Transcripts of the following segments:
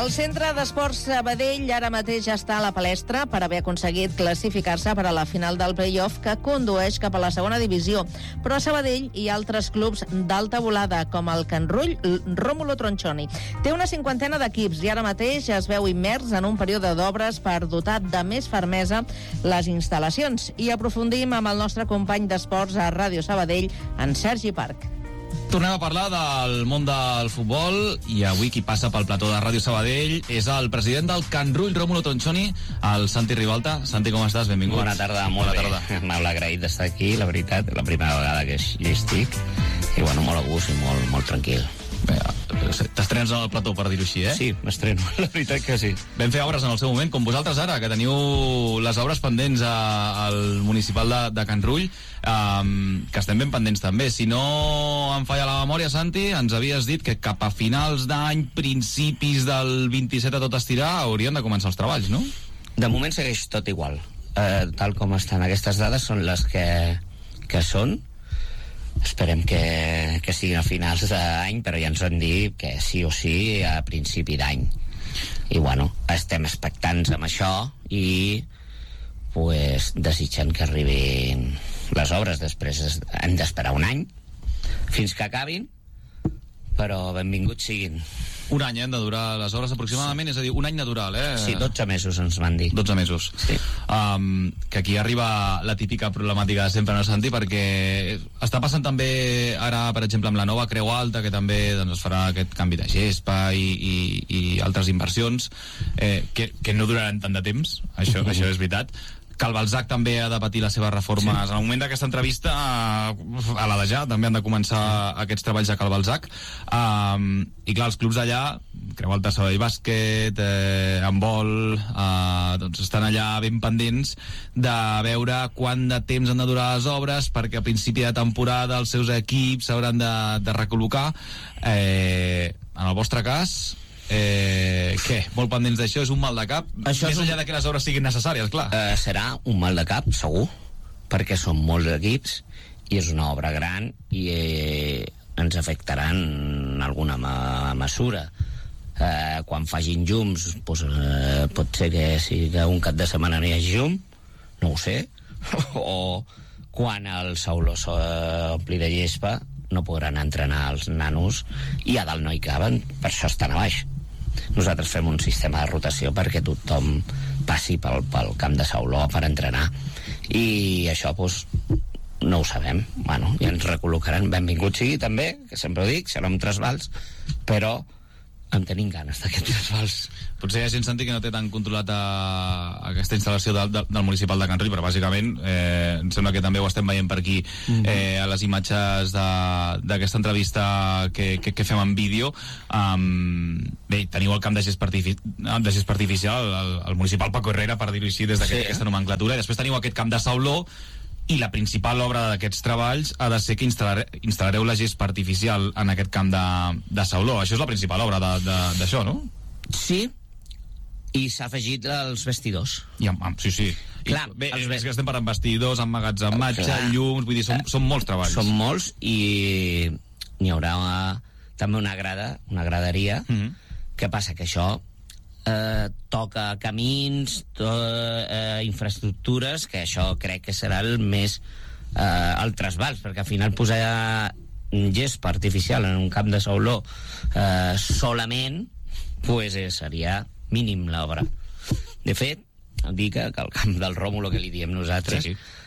El Centre d'Esports Sabadell ara mateix està a la palestra per haver aconseguit classificar-se per a la final del play-off que condueix cap a la segona divisió. Però a Sabadell hi ha altres clubs d'alta volada, com el Can Rull Rómulo Tronchoni. Té una 50 d'equips i ara mateix es veu immers en un període d'obres per dotar de més fermesa les instal·lacions. I aprofundim amb el nostre company d'esports a Ràdio Sabadell, en Sergi Parc. Tornem a parlar del món del futbol i avui qui passa pel plató de Ràdio Sabadell és el president del Can Rull Rómulo Tronchoni, el Santi Ribalta. Santi, com estàs? Benvingut. Bona tarda, molt bé. Molt agraït d'estar aquí, la veritat, la primera vegada que hi estic i bueno, molt a gust i molt tranquil. Bé, t'estrenes al plató, per dir-ho així, eh? Sí, m'estreno, la veritat que sí. Vam fer obres en el seu moment, com vosaltres ara, que teniu les obres pendents al municipal de Can Rull, que estem ben pendents també. Si no em falla la memòria, Santi, ens havies dit que cap a finals d'any, principis del 27 a tot estirar, haurien de començar els treballs, no? De moment segueix tot igual. Tal com estan aquestes dades són les que són. Esperem que siguin a finals d'any, però ja ens han dit que sí o sí a principi d'any. I bueno, estem expectants amb això i pues, desitjant que arribin les obres. Després hem d'esperar un any fins que acabin, però benvinguts siguin. Un any han de durar les obres aproximadament, és a dir, un any natural, eh? Sí, 12 mesos ens van dir. 12 mesos. Sí. Que aquí arriba la típica problemàtica de sempre, no, Santi? Perquè està passant també ara, per exemple, amb la nova Creu Alta, que també doncs, es farà aquest canvi de gespa i altres inversions, que no duraran tant de temps, això és veritat. Cal Balzac també ha de patir les seves reformes. Sí. En el moment d'aquesta entrevista, a la de ja, també han de començar aquests treballs a Cal Balzac. I clar, els clubs d'allà, Creu Alta, Sabadell Bàsquet, Handbol, doncs estan allà ben pendents de veure quant de temps han de durar les obres, perquè a principi de temporada els seus equips s'hauran de recol·locar. En el vostre cas, què? Molt pendents d'això? És un mal de cap? Això més enllà de que les obres siguin necessàries, clar. Serà un mal de cap, segur, perquè són molts equips i és una obra gran i ens afectarà en alguna mesura. Quan facin llums, doncs, pot ser que un cap de setmana no hi hagi llum, no ho sé, o quan el Sauló s'ompli de gespa no podran entrenar els nanos i a dalt no hi caben, per això estan a baix. Nosaltres fem un sistema de rotació perquè tothom passi pel camp de Sauló per entrenar i això doncs no ho sabem. Bueno, ja ens recol·locaran, benvingut sigui també, que sempre ho dic, serà un trasbals, però en tenim ganes d'aquest trasbals. Potser hi ha gent, Santi, que no té tan controlat aquesta instal·lació del municipal de Can Rull, però bàsicament em sembla que també ho estem veient per aquí a les imatges d'aquesta entrevista que fem en vídeo. Bé, teniu el camp de gespa artificial, el municipal Paco Herrera, per dir-ho així, des d'aquesta nomenclatura, i després teniu aquest camp de Sauló, i la principal obra d'aquests treballs ha de ser que instal·lareu la gespa artificial en aquest camp de Sauló. Això és la principal obra d'això, no? Sí, i s'ha afegit els vestidors. Sí. Clar, bé, és que estem parlant vestidors, emmagatzematge, llums, vull dir, són molts treballs. Són molts i n'hi haurà també una graderia. Què passa? Que això toca camins, infraestructures, que això crec que serà el més el trasbals, perquè al final posar gespa artificial en un camp de Sauló solament pues seria mínim l'obra. De fet, dic que el camp del Rómulo, que li diem nosaltres,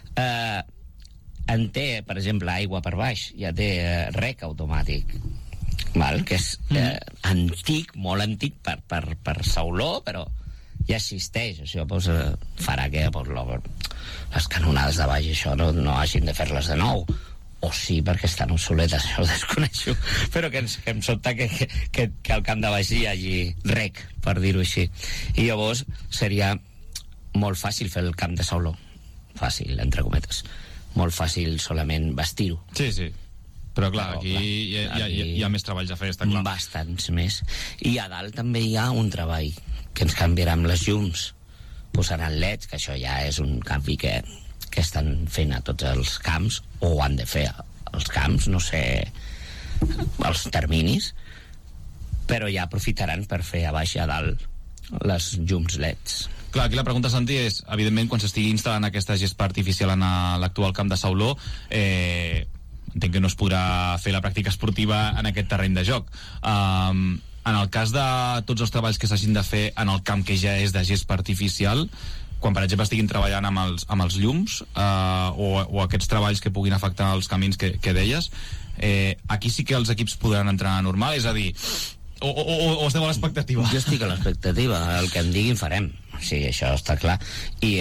en té, per exemple, aigua per baix, ja té rec automàtic, que és antic, molt antic per Sauló, però ja existeix. Això farà que les canonades de baix això no hagin de fer-les de nou, o sí, perquè estan obsoletes, això ho desconeixo, però que em sobta que al camp de baix hi hagi rec, per dir-ho així, i llavors seria molt fàcil fer el camp de Sauló, fàcil, entre cometes, molt fàcil solament vestir-ho. Sí, però clar, aquí hi ha més treballs a fer, està clar. Bastants més. I a dalt també hi ha un treball que ens canviarà amb les llums, posaran leds, que això ja és un canvi que estan fent a tots els camps, o ho han de fer als camps, no sé els terminis, però ja aprofitaran per fer a baix i a dalt les llums LEDs. Clar, aquí la pregunta, Santi, és, evidentment, quan s'estigui instal·lant aquesta gespa artificial en l'actual camp de Sauló, entenc que no es podrà fer la pràctica esportiva en aquest terreny de joc. En el cas de tots els treballs que s'hagin de fer en el camp que ja és de gespa artificial, quan, per exemple, estiguin treballant amb els llums o aquests treballs que puguin afectar els camins que deies, aquí sí que els equips podran entrar normal, és a dir, o esteu a l'expectativa? Jo estic a l'expectativa, el que em diguin farem, sí, això està clar, i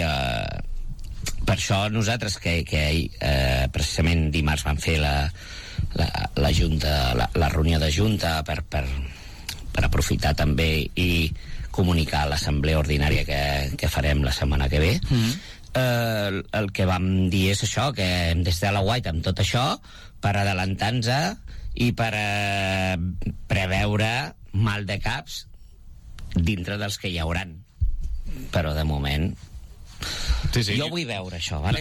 per això nosaltres que precisament dimarts vam fer la junta, la reunió de junta per aprofitar també i comunicar a l'assemblea ordinària que farem la setmana que ve. El que vam dir és això, que hem d'estar a la guaita amb tot això per adelantar-nos i per preveure mal de caps dintre dels que hi hauran, però de moment sí. Jo vull veure això, vale?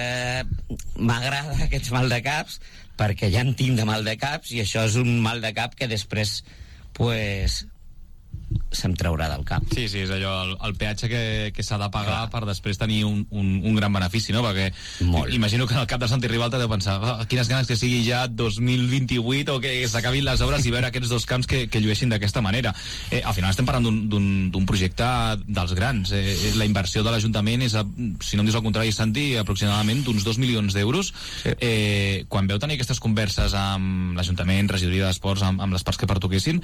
M'agrada aquests mal de caps perquè ja en tinc de mal de caps i això és un mal de cap que després pues se'm traurà del cap. Sí, és allò, el peatge que s'ha de pagar per després tenir un gran benefici, no? Perquè imagino que en el cap de Santi Ribalta deu pensar quines ganes que sigui ja 2028 o que s'acabin les obres i veure aquests dos camps que llueixin d'aquesta manera. Al final estem parlant d'un projecte dels grans. La inversió de l'Ajuntament és, si no em dius el contrari, Santi, aproximadament d'uns 2 milions d'euros. Quan veu tenir aquestes converses amb l'Ajuntament, regidoria d'Esports, amb les parts que pertoquessin,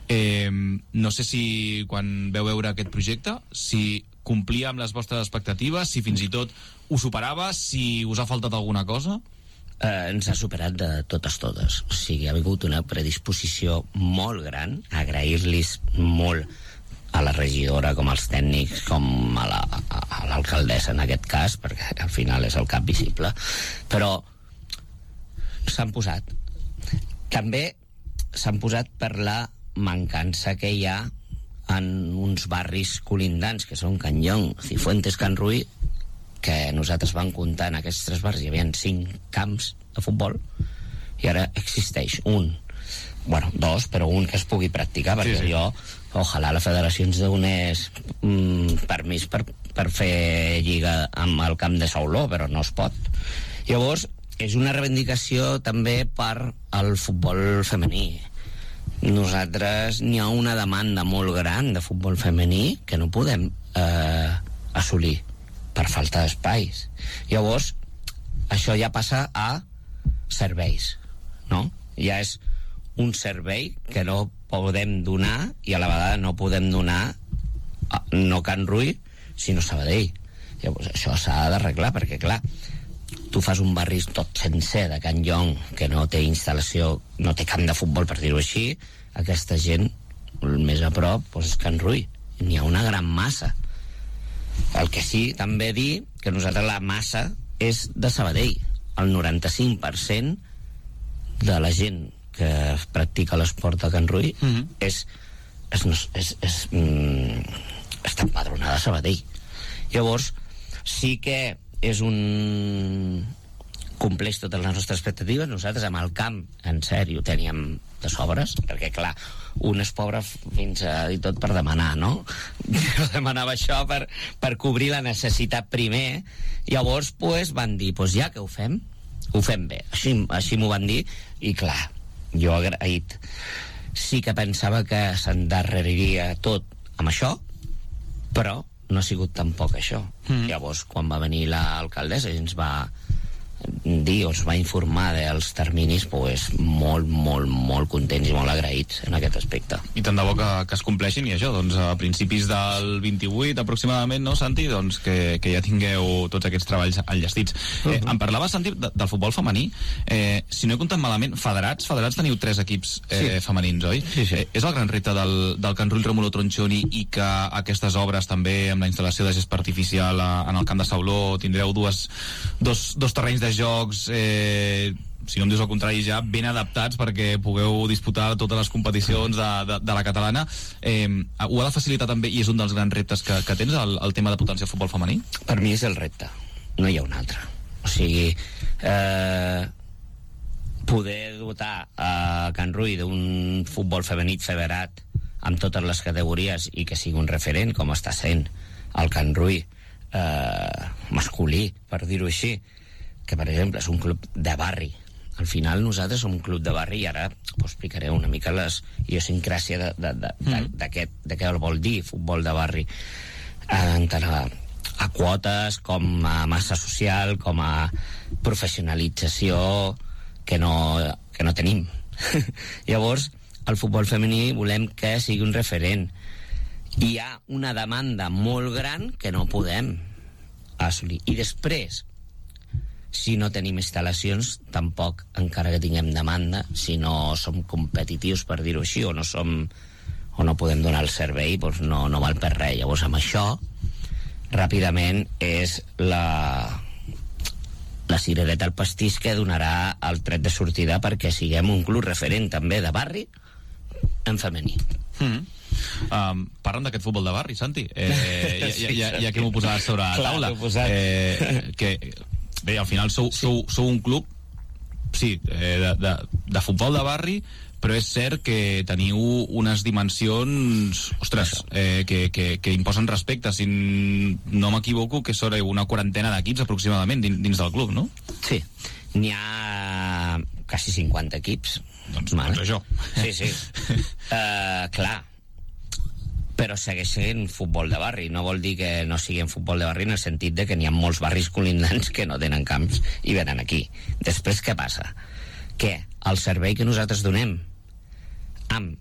no sé si quan veu veure aquest projecte, si complia amb les vostres expectatives, si fins i tot ho superava, si us ha faltat alguna cosa? Ens ha superat de totes. O sigui, ha hagut una predisposició molt gran, agrair-los molt a la regidora, com als tècnics, com a l'alcaldessa en aquest cas, perquè al final és el cap visible, però s'han posat. També s'han posat per la mancança que hi ha en uns barris colindants que són Can Llong, Cifuentes, Can Rull, que nosaltres vam comptar en aquests 3 barris hi havia 5 camps de futbol i ara existeix un, 2, però un que es pugui practicar, perquè ojalà la federació ens donés permís per fer lliga amb el camp de Sauló, però no es pot. Llavors és una reivindicació també per al futbol femení. Nosaltres n'hi ha una demanda molt gran de futbol femení que no podem assolir per falta d'espais. Llavors això ja passa a serveis, no? Ja és un servei que no podem donar i a la vegada no podem donar no Can Rull sinó Sabadell. Llavors això s'ha d'arreglar perquè clar, tu fas un barri tot sencer de Can Llong que no té instal·lació, no té camp de futbol per dir-ho així, aquesta gent el més a prop doncs és Can Rull, n'hi ha una gran massa. El que sí també dir que nosaltres la massa és de Sabadell, el 95% de la gent que practica l'esport a Can Rull està empadronada a Sabadell. Llavors sí que és un compleix totes les nostres expectatives. Nosaltres amb el camp en sèrio teníem de sobres, perquè clar, un és pobre fins a dir tot per demanar, no? Jo demanava això per cobrir la necessitat primer. Llavors pues, van dir, pues ja que ho fem bé, així m'ho van dir i clar, jo agraït. Sí que pensava que s'endarreriria tot amb això, però no ha sigut tampoc això. Llavors quan va venir l'alcaldessa i ens va dir, ens va informar dels terminis, pues, molt contents i molt agraïts en aquest aspecte. I tant de bo que es compleixin, i això, doncs a principis del 28 aproximadament, no, Santi? Doncs que ja tingueu tots aquests treballs enllestits. Em parlava, Santi, del futbol femení. Si no he comptat malament, federats teniu 3 equips femenins, oi? Sí. És el gran repte del Can Rull Rómulo Tronchoni i que aquestes obres també, amb la instal·lació de gespa artificial en el camp de Sauló, tindreu dos terrenys de jocs, si no em dius el contrari, ja ben adaptats perquè pugueu disputar totes les competicions de la catalana. Ho ha de facilitar també, i és un dels grans reptes que tens, el tema de potenciar el futbol femení? Per mi és el repte, no hi ha un altre. O sigui, poder dotar a Can Rull d'un futbol femení federat amb totes les categories i que sigui un referent, com està sent el Can Rui masculí, per dir-ho així, que per exemple és un club de barri. Al final nosaltres som un club de barri i ara explicaré una mica la idiosincràsia de què vol dir futbol de barri, tant a quotes com a massa social, com a professionalització que no tenim. Llavors, el futbol femení volem que sigui un referent. Hi ha una demanda molt gran que no podem assolir. I després, si no tenim instal·lacions, tampoc, encara que tinguem demanda, si no som competitius, per dir-ho així, o no podem donar el servei, doncs no val per res. Llavors, amb això, ràpidament, és la cirereta al pastís que donarà el tret de sortida perquè siguem un club referent també de barri en femení. Parlant d'aquest futbol de barri, Santi, ja que m'ho posaves sobre la taula, bé, al final sou un club, sí, de futbol de barri, però és cert que teniu unes dimensions, ostres, que imposen respecte. Si no m'equivoco, que són una quarantena d'equips aproximadament dins del club, no? Sí, n'hi ha quasi 50 equips. Doncs això. Sí. Clar, però segueix sent futbol de barri. No vol dir que no sigui en futbol de barri en el sentit de que n'hi ha molts barris colindants que no tenen camps i venen aquí. Després què passa? Que el servei que nosaltres donem amb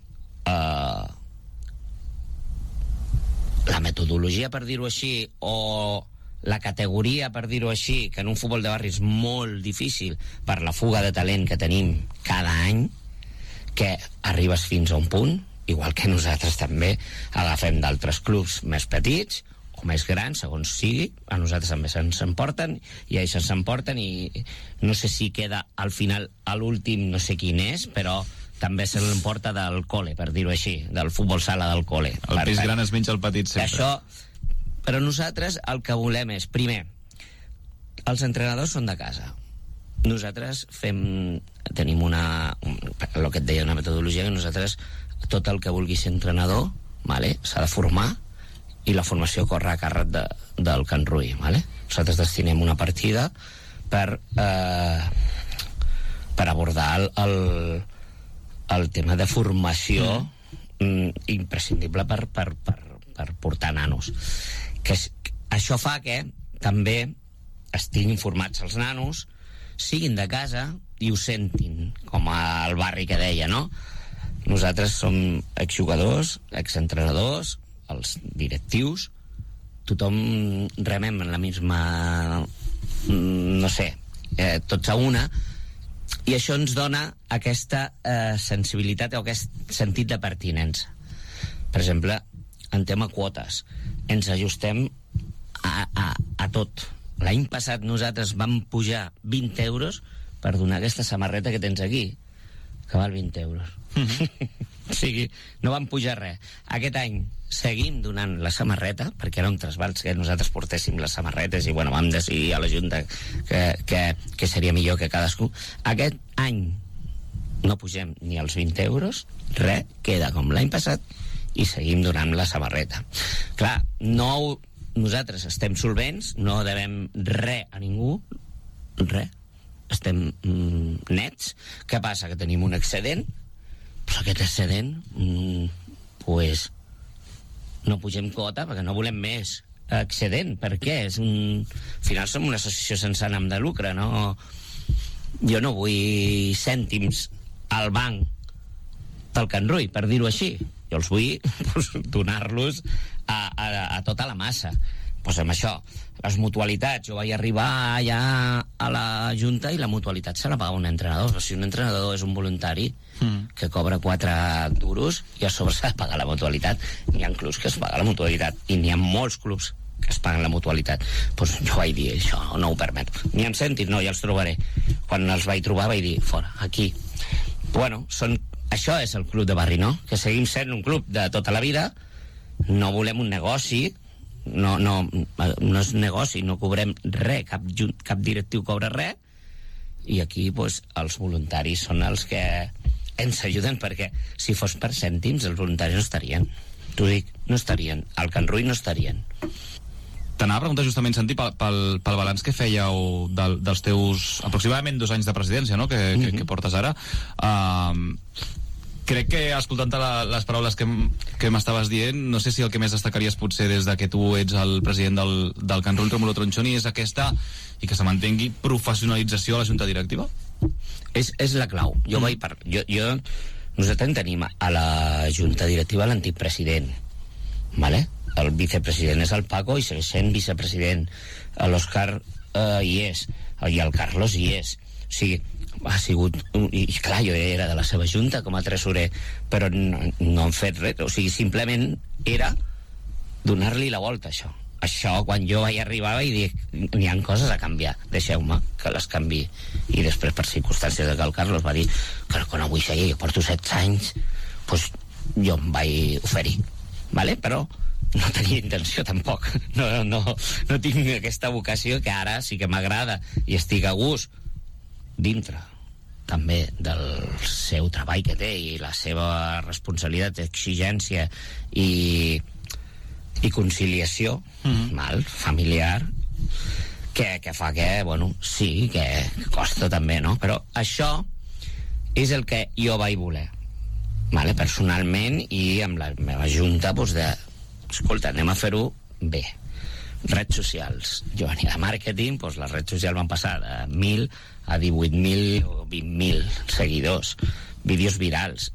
la metodologia, per dir-ho així, o la categoria, per dir-ho així, que en un futbol de barri és molt difícil per la fuga de talent que tenim cada any, que arribes fins a un punt, igual que nosaltres també agafem d'altres clubs més petits o més grans, segons sigui, a nosaltres també se'ns emporten i a ells se'ns emporten, i no sé si queda al final, a l'últim no sé quin és, però també se l'emporta del col·le, per dir-ho així, del futbol sala del col·le. El pis gran es menja el petit sempre. Això, però nosaltres el que volem és, primer, els entrenadors són de casa. Nosaltres tenim el que et deia, una metodologia que nosaltres, tot el que vulgui ser entrenador, s'ha de formar, i la formació corre a càrrec del Can Rui. Nosaltres destinem una partida per abordar el tema de formació imprescindible per portar nanos. Això fa que també estiguin formats els nanos, siguin de casa i ho sentin, com al barri que deia, no? Nosaltres som exjugadors, exentrenadors, els directius, tothom remem en la misma, no sé, tots a una, i això ens dona aquesta sensibilitat o aquest sentit de pertinença. Per exemple, en tema quotes, ens ajustem a tot. L'any passat nosaltres vam pujar 20 euros per donar aquesta samarreta que tens aquí, que val 20 euros. O sigui, no vam pujar res. Aquest any seguim donant la samarreta, perquè era un trasbals que nosaltres portéssim les samarretes, i vam decidir a la Junta que seria millor que cadascú. Aquest any no pugem ni els 20 euros, res, queda com l'any passat, i seguim donant la samarreta. Clar, nosaltres estem solvents, no devem res a ningú, res, estem nets. Què passa? Que tenim un excedent, però aquest excedent no pugem quota perquè no volem més excedent. Per què? Al final som una associació sense ànim de lucre, no? Jo no vull cèntims al banc del Can Rui, per dir-ho així. Jo els vull donar-los a tota la massa. Doncs amb això, les mutualitats, jo vaig arribar allà a la Junta i la mutualitat se la paga un entrenador. Però si un entrenador és un voluntari que cobra 4 duros i a sobre s'ha de pagar la mutualitat, n'hi ha clubs que es paga la mutualitat i n'hi ha molts clubs que es paguen la mutualitat. Doncs jo vaig dir, això no ho permeto. Ni em sentis, no, ja els trobaré. Quan els vaig trobar vaig dir, fora, aquí. Això és el club de barri, no? Que seguim sent un club de tota la vida, no volem un negoci, no és negoci, no cobrem res, cap directiu cobra res, i aquí els voluntaris són els que ens ajuden, perquè si fos per cèntims els voluntaris no estarien, t'ho dic, no estarien, al Can Rull no estarien. T'anava a preguntar justament, Santi, pel balanç que fèieu dels teus aproximadament 2 anys de presidència, no?, que portes ara. Crec que, escoltant les paraules que m'estaves dient, no sé si el que més destacaries potser des de que tu ets el president del Can Rull, Rómulo Tronchoni, és aquesta, i que se mantengui, professionalització a la Junta Directiva? És la clau. Nosaltres tenim a la Junta Directiva l'antic president, ¿vale? El vicepresident és el Paco i segueix sent vicepresident. L'Òscar hi és, i el Carlos hi és. O sigui, ha sigut... I clar, jo era de la seva junta com a tresorer, però no han fet res. O sigui, simplement era donar-li la volta, això. Això, quan jo vaig arribar, vaig dir, n'hi ha coses a canviar, deixeu-me que les canvi. I després, per circumstàncies de que el Carlos va dir que quan avui seguia, jo porto 7 anys, doncs jo em vaig oferir, ¿vale? Però no tenia intenció tampoc, no tinc aquesta vocació que ara sí que m'agrada i estic a gust dintre també del seu treball que té i la seva responsabilitat, exigència i conciliació familiar que fa que, bueno, sí que costa també, no? Però això és el que jo vaig voler, vale? Personalment i amb la meva junta, doncs escolta, anem a fer-ho bé. Redes socials. Jo venia de màrqueting, doncs les redes socials van passar de 1.000 a 18.000 o 20.000 seguidors. Vídeos virals.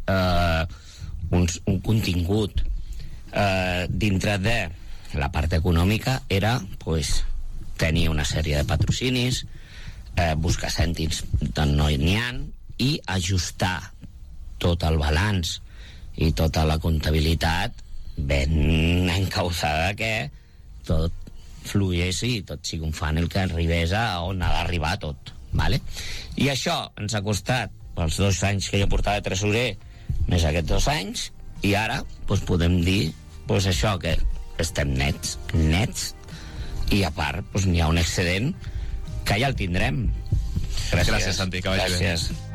Un contingut. Dintre de la part econòmica era, doncs, tenir una sèrie de patrocinis, buscar cèntims d'on no n'hi ha, i ajustar tot el balanç i tota la comptabilitat ben encausada, que tot fluís i tot sigui un funnel que arribés a on ha d'arribar tot, ¿vale? I això ens ha costat els 2 anys que jo portava de tresorer més aquests 2 anys, i ara doncs podem dir doncs això, que estem nets, i a part doncs n'hi ha un excedent que ja el tindrem. Gràcies, Santi, que vagi bé. Gràcies.